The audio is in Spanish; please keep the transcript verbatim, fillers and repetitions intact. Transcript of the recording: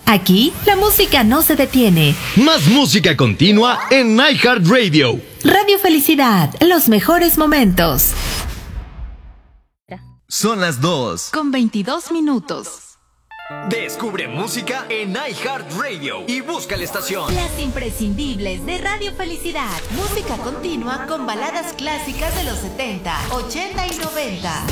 Aquí, la música no se detiene. Más música continua en iHeartRadio. Radio Felicidad, los mejores momentos. Son las dos. Con veintidós minutos. Descubre música en iHeartRadio y busca la estación. Las imprescindibles de Radio Felicidad. Música continua con baladas clásicas de los setenta, ochenta y noventa.